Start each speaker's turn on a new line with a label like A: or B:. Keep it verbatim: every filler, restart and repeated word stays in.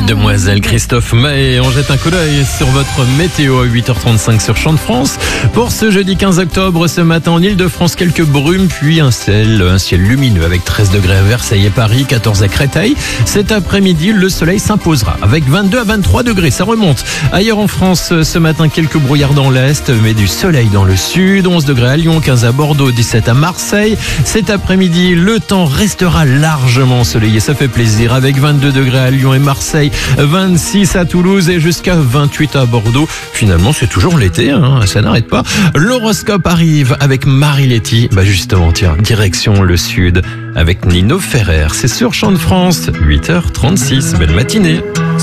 A: Demoiselle Christophe Maé, on jette un coup d'œil sur votre météo à huit heures trente-cinq sur Champ de France. Pour ce jeudi quinze octobre, ce matin en Ile-de-France, quelques brumes, puis un ciel, un ciel lumineux avec treize degrés à Versailles et Paris, quatorze à Créteil. Cet après-midi, le soleil s'imposera avec vingt-deux à vingt-trois degrés, ça remonte. Ailleurs en France, ce matin, quelques brouillards dans l'est, mais du soleil dans le sud. onze degrés à Lyon, quinze à Bordeaux, dix-sept à Marseille. Cet après-midi, le temps restera largement ensoleillé, ça fait plaisir, avec vingt-deux degrés à Lyon et Marseille, vingt-six à Toulouse et jusqu'à vingt-huit à Bordeaux. Finalement, c'est toujours l'été, hein, ça n'arrête pas. L'horoscope arrive avec Marie Letty. Bah justement, tiens, direction le sud avec Nino Ferrer. C'est sur Champ de France, huit heures trente-six. Belle matinée.